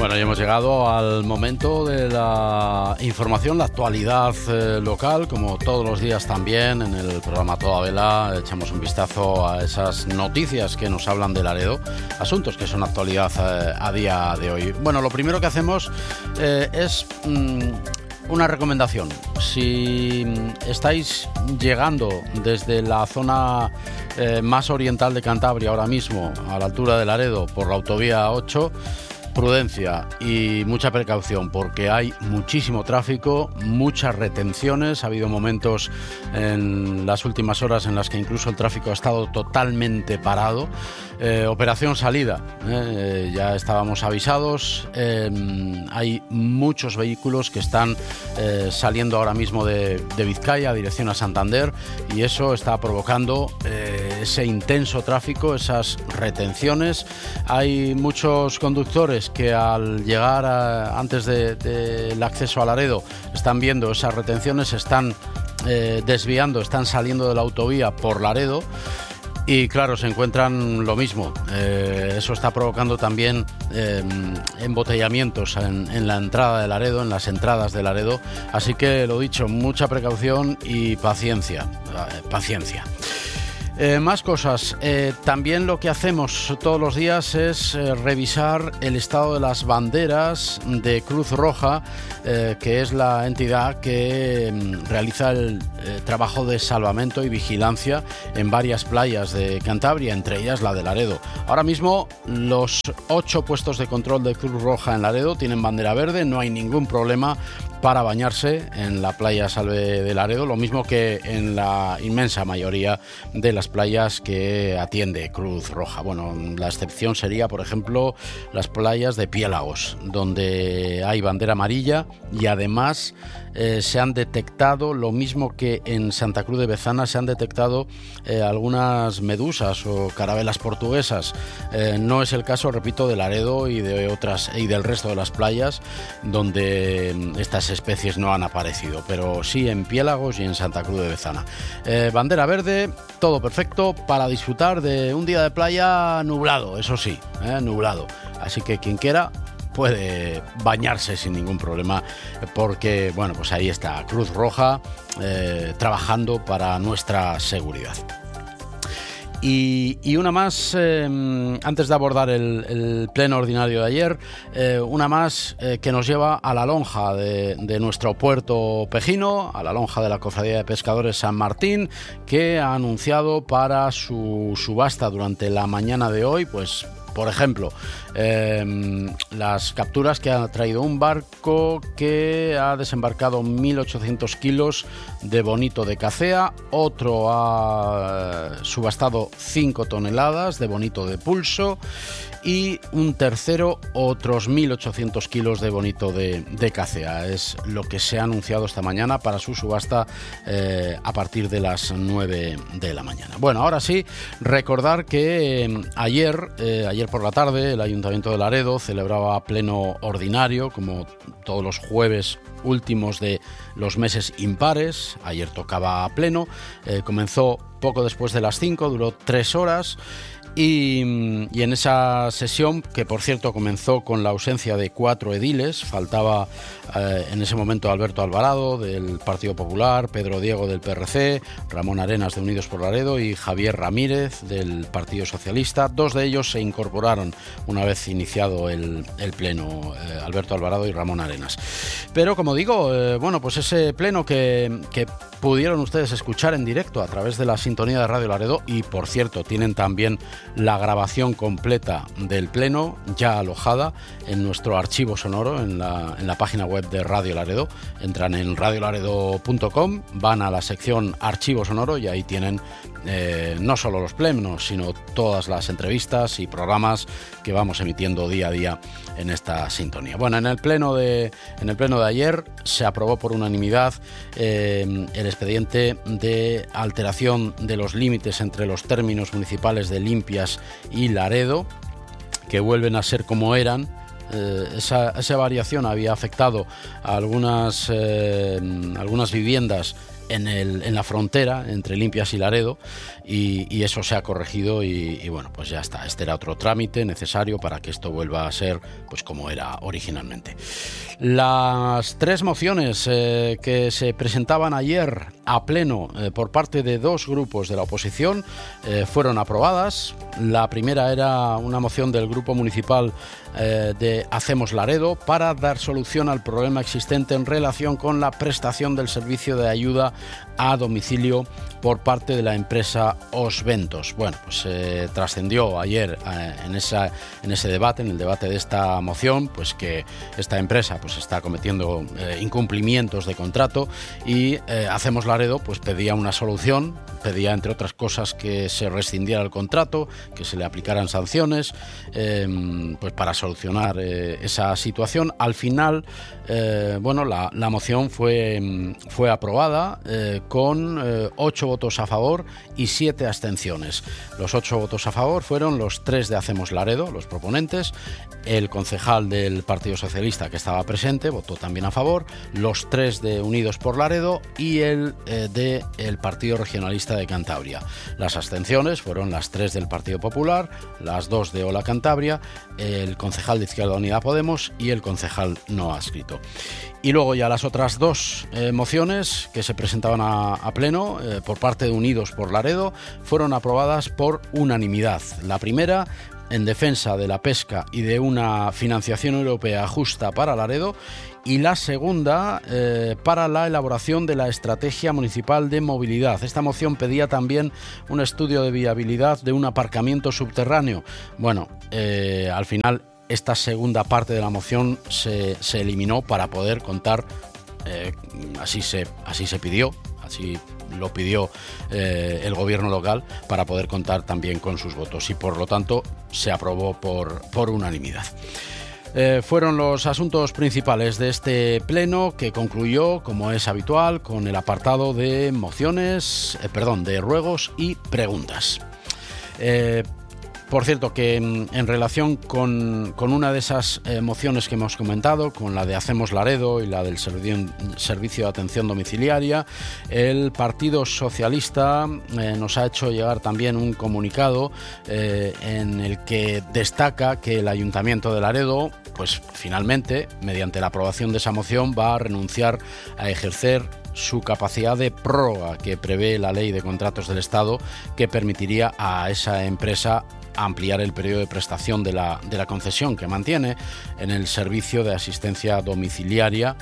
Bueno, ya hemos llegado al momento de la información, la actualidad local, como todos los días también en el programa Toda Vela echamos un vistazo a esas noticias que nos hablan de Laredo, asuntos que son actualidad a día de hoy. Bueno, lo primero que hacemos es una recomendación. Si estáis llegando desde la zona más oriental de Cantabria ahora mismo, a la altura de Laredo, por la autovía 8, prudencia y mucha precaución, porque hay muchísimo tráfico, muchas retenciones. Ha habido momentos en las últimas horas en las que incluso el tráfico ha estado totalmente parado. Operación salida, ya estábamos avisados. Hay muchos vehículos que están saliendo ahora mismo de Vizcaya, dirección a Santander, y eso está provocando ese intenso tráfico, esas retenciones. Hay muchos conductores que al llegar antes del acceso a Laredo están viendo esas retenciones, están desviando, están saliendo de la autovía por Laredo. Y claro, se encuentran lo mismo. Eso está provocando también embotellamientos en la entrada de Laredo, en las entradas de Laredo. Así que, lo dicho, mucha precaución y paciencia. Paciencia. Más cosas. También lo que hacemos todos los días es revisar el estado de las banderas de Cruz Roja, que es la entidad que realiza el trabajo de salvamento y vigilancia en varias playas de Cantabria, entre ellas la de Laredo. Ahora mismo los 8 puestos de control de Cruz Roja en Laredo tienen bandera verde, no hay ningún problema para bañarse en la playa Salve de Laredo, lo mismo que en la inmensa mayoría de las playas que atiende Cruz Roja. Bueno, la excepción sería, por ejemplo, las playas de Piélagos, donde hay bandera amarilla y además se han detectado, lo mismo que en Santa Cruz de Bezana, se han detectado algunas medusas o carabelas portuguesas. No es el caso, repito, de Laredo y de otras y del resto de las playas donde estas especies no han aparecido, pero sí en Piélagos y en Santa Cruz de Bezana. Bandera verde, todo perfecto para disfrutar de un día de playa nublado, eso sí, nublado. Así que quien quiera puede bañarse sin ningún problema, porque bueno, pues ahí está Cruz Roja trabajando para nuestra seguridad. Y una más, antes de abordar el pleno ordinario de ayer, una más que nos lleva a la lonja de nuestro puerto pejino, a la lonja de la Cofradía de Pescadores San Martín, que ha anunciado para su subasta durante la mañana de hoy, pues por ejemplo, las capturas que ha traído un barco que ha desembarcado 1.800 kilos de bonito de cacea, otro ha subastado 5 toneladas de bonito de pulso y un tercero otros 1.800 kilos de bonito de cacea. Es lo que se ha anunciado esta mañana para su subasta a partir de las 9 de la mañana. Bueno, ahora sí, recordar que ayer por la tarde el Ayuntamiento de Laredo celebraba pleno ordinario, como todos los jueves últimos de los meses impares. Ayer tocaba pleno, comenzó poco después de las 5, duró 3 horas. Y en esa sesión, que por cierto comenzó con la ausencia de 4 ediles, faltaba en ese momento Alberto Alvarado del Partido Popular, Pedro Diego del PRC, Ramón Arenas de Unidos por Laredo y Javier Ramírez del Partido Socialista. 2 de ellos se incorporaron una vez iniciado el pleno, Alberto Alvarado y Ramón Arenas. Pero como digo, bueno, pues ese pleno que pudieron ustedes escuchar en directo a través de la sintonía de Radio Laredo, y por cierto tienen también la grabación completa del pleno ya alojada en nuestro archivo sonoro en la página web de Radio Laredo. Entran en radiolaredo.com, van a la sección archivo sonoro y ahí tienen no solo los plenos, sino todas las entrevistas y programas que vamos emitiendo día a día en esta sintonía. Bueno, en el pleno de ayer se aprobó por unanimidad el expediente de alteración de los límites entre los términos municipales de Limpias y Laredo, que vuelven a ser como eran. Esa variación había afectado a algunas viviendas en la frontera entre Limpias y Laredo, y eso se ha corregido y bueno, pues ya está. Este era otro trámite necesario para que esto vuelva a ser pues como era originalmente. Las 3 mociones que se presentaban ayer a pleno por parte de 2 grupos de la oposición fueron aprobadas. La primera era una moción del grupo municipal de Hacemos Laredo para dar solución al problema existente en relación con la prestación del servicio de ayuda a domicilio por parte de la empresa Osventos. Bueno, pues trascendió ayer en ese debate, en el debate de esta moción, pues que esta empresa pues está cometiendo incumplimientos de contrato y Hacemos Laredo pues pedía una solución, pedía entre otras cosas que se rescindiera el contrato, que se le aplicaran sanciones, pues para solucionar esa situación. Al final, bueno, la moción fue aprobada con 8 votos a favor y 7 abstenciones. Los 8 votos a favor fueron los 3 de Hacemos Laredo, los proponentes, el concejal del Partido Socialista que estaba presente votó también a favor, los 3 de Unidos por Laredo y el del Partido Regionalista de Cantabria. Las abstenciones fueron las 3 del Partido Popular, las 2 de Hola Cantabria, el concejal de Izquierda Unida Podemos y el concejal no adscrito. Y luego ya las otras 2 mociones que se presentaban a pleno por parte de Unidos por Laredo fueron aprobadas por unanimidad. La primera, en defensa de la pesca y de una financiación europea justa para Laredo, y la segunda para la elaboración de la estrategia municipal de movilidad. Esta moción pedía también un estudio de viabilidad de un aparcamiento subterráneo. Bueno, al final esta segunda parte de la moción se eliminó para poder contar, así se pidió, así lo pidió el gobierno local, para poder contar también con sus votos y por lo tanto se aprobó por unanimidad. Fueron los asuntos principales de este pleno, que concluyó, como es habitual, con el apartado de mociones, de ruegos y preguntas. Por cierto, que en relación con una de esas mociones que hemos comentado, con la de Hacemos Laredo y la del servicio de atención domiciliaria, el Partido Socialista nos ha hecho llegar también un comunicado en el que destaca que el Ayuntamiento de Laredo, pues finalmente, mediante la aprobación de esa moción, va a renunciar a ejercer su capacidad de prórroga que prevé la Ley de Contratos del Estado, que permitiría a esa empresa ampliar el periodo de prestación de la concesión que mantiene en el servicio de asistencia domiciliaria.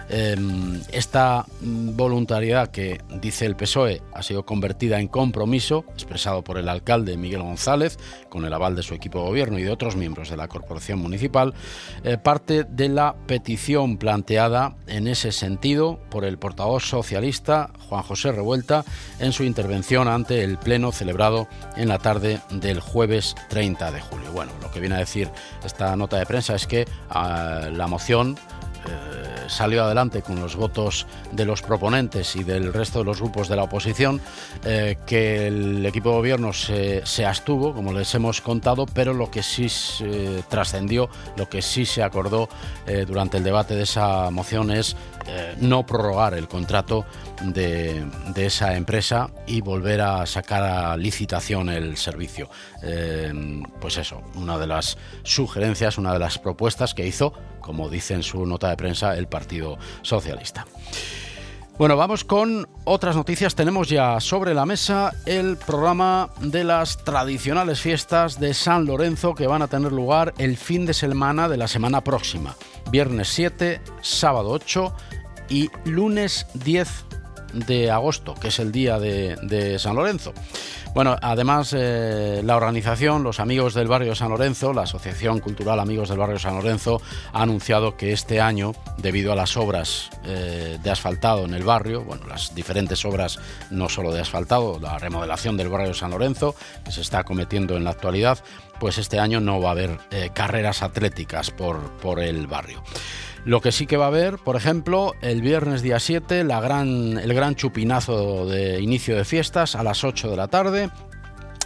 Esta voluntariedad que dice el PSOE ha sido convertida en compromiso, expresado por el alcalde Miguel González, con el aval de su equipo de gobierno y de otros miembros de la corporación municipal, parte de la petición planteada en ese sentido por el portavoz socialista Juan José Revuelta en su intervención ante el pleno celebrado en la tarde del jueves 30 de julio. Bueno, lo que viene a decir esta nota de prensa es que la moción salió adelante con los votos de los proponentes y del resto de los grupos de la oposición, que el equipo de gobierno se abstuvo, como les hemos contado, pero lo que sí trascendió, lo que sí se acordó durante el debate de esa moción es no prorrogar el contrato de esa empresa y volver a sacar a licitación el servicio. Pues eso, una de las sugerencias, una de las propuestas que hizo, como dice en su nota de prensa, el Partido Socialista. Bueno, vamos con otras noticias. Tenemos ya sobre la mesa el programa de las tradicionales fiestas de San Lorenzo, que van a tener lugar el fin de semana de la semana próxima. Viernes 7, sábado 8 y lunes 10 de agosto, que es el día de San Lorenzo. Bueno, además la organización, los Amigos del Barrio de San Lorenzo, la Asociación Cultural Amigos del Barrio de San Lorenzo, ha anunciado que este año, debido a las obras de asfaltado en el barrio, bueno, las diferentes obras no solo de asfaltado, la remodelación del barrio de San Lorenzo, que se está cometiendo en la actualidad, pues este año no va a haber carreras atléticas por el barrio. Lo que sí que va a haber, por ejemplo, el viernes día 7, el gran chupinazo de inicio de fiestas a las 8 de la tarde.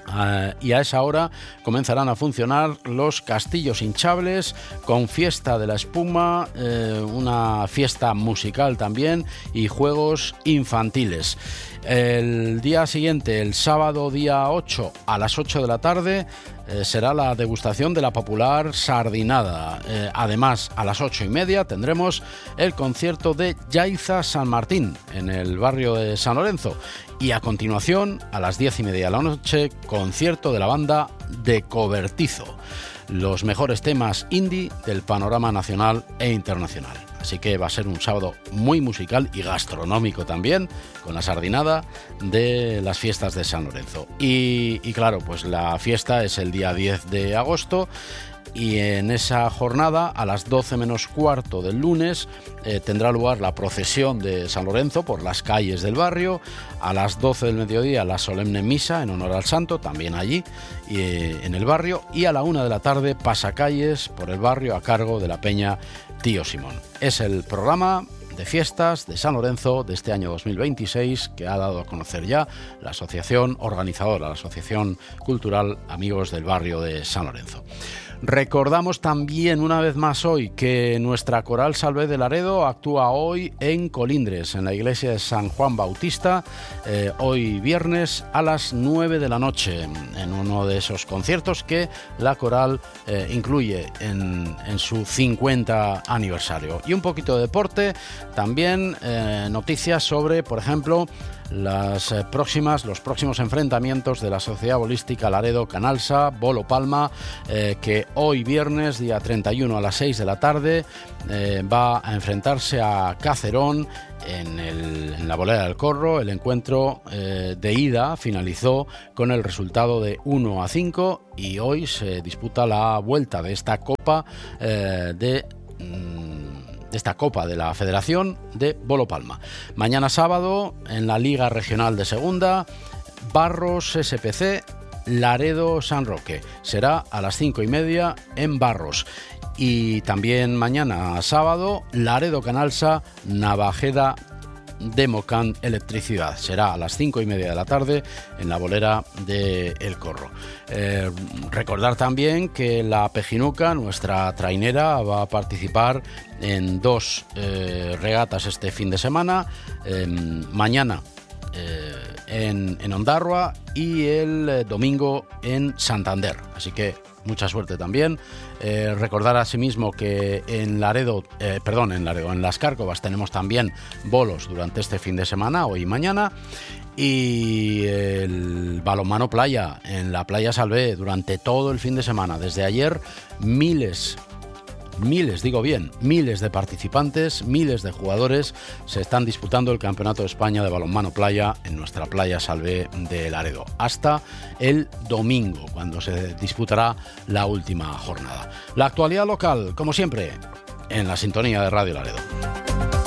Y a esa hora comenzarán a funcionar los castillos hinchables con fiesta de la espuma, una fiesta musical también y juegos infantiles. El día siguiente, el sábado día 8 a las 8 de la tarde, será la degustación de la popular sardinada. Además, a las 8:30 tendremos el concierto de Yaiza San Martín en el barrio de San Lorenzo. Y a continuación, a las 10:30 de la noche, concierto de la banda de Cobertizo. Los mejores temas indie del panorama nacional e internacional. Así que va a ser un sábado muy musical y gastronómico también, con la sardinada de las fiestas de San Lorenzo. Y claro, pues la fiesta es el día 10 de agosto. Y en esa jornada, a las 12 menos cuarto del lunes, tendrá lugar la procesión de San Lorenzo por las calles del barrio. A las 12 del mediodía, la solemne misa en honor al santo, también allí, en el barrio. Y a la 1 de la tarde, pasacalles por el barrio a cargo de la Peña Tío Simón. Es el programa de fiestas de San Lorenzo de este año 2026 que ha dado a conocer ya la asociación organizadora, la Asociación Cultural Amigos del Barrio de San Lorenzo. Recordamos también una vez más hoy que nuestra Coral Salvé de Laredo actúa hoy en Colindres, en la iglesia de San Juan Bautista, hoy viernes a las 9 de la noche, en uno de esos conciertos que la Coral incluye en su 50 aniversario. Y un poquito de deporte, también noticias sobre, por ejemplo, los próximos enfrentamientos de la Sociedad Bolística Laredo Canalsa Bolo Palma, que hoy viernes día 31 a las 6 de la tarde va a enfrentarse a Cacerón en la Bolera del Corro. El encuentro de ida finalizó con el resultado de 1-5 y hoy se disputa la vuelta de esta Copa de la Federación de Bolo Palma. Mañana sábado, en la Liga Regional de Segunda, Barros SPC Laredo San Roque. Será a las 5:30 en Barros. Y también mañana sábado, Laredo Canalsa Navajeda Democán Electricidad. Será a las 5:30 de la tarde en la Bolera de El Corro. Recordar también que la Pejinuca, nuestra trainera, va a participar en 2 regatas este fin de semana. Mañana en Ondarroa y el domingo en Santander. Así que mucha suerte también. Recordar asimismo que en Las Cárcovas tenemos también bolos durante este fin de semana, hoy y mañana. Y el balonmano playa en la Playa Salvé durante todo el fin de semana. Desde ayer miles de participantes, miles de jugadores se están disputando el Campeonato de España de Balonmano Playa en nuestra Playa Salvé de Laredo, hasta el domingo, cuando se disputará la última jornada. La actualidad local, como siempre, en la sintonía de Radio Laredo.